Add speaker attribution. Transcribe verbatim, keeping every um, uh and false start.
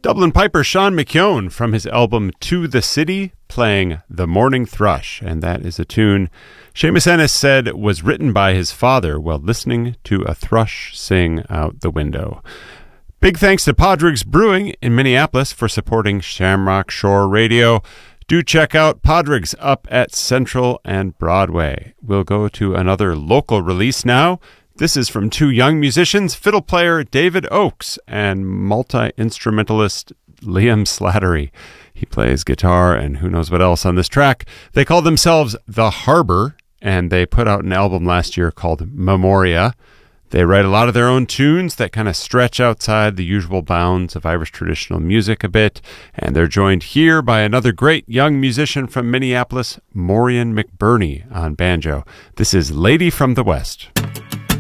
Speaker 1: Dublin piper Sean McKeown from his album To the City, playing The Morning Thrush, and that is a tune Seamus Ennis said was written by his father while listening to a thrush sing out the window. Big thanks to Podrigs Brewing in Minneapolis for supporting Shamrock Shore Radio. Do check out Podrigs up at Central and Broadway. We'll go to another local release now. This is from two young musicians, fiddle player David Oakes and multi-instrumentalist Liam Slattery. He plays guitar and who knows what else on this track. They call themselves The Harbor, and they put out an album last year called Memoria. They write a lot of their own tunes that kind of stretch outside the usual bounds of Irish traditional music a bit, and they're joined here by another great young musician from Minneapolis, Maureen McBurney on banjo. This is Lady from the West.